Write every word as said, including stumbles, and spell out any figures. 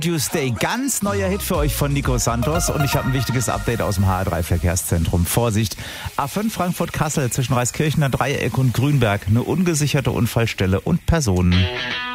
Tuesday, ganz neuer Hit für euch von Nico Santos und ich habe ein wichtiges Update aus dem H R drei Verkehrszentrum. Vorsicht, A fünf Frankfurt-Kassel zwischen Reiskirchener Dreieck und Grünberg, eine ungesicherte Unfallstelle und Personen.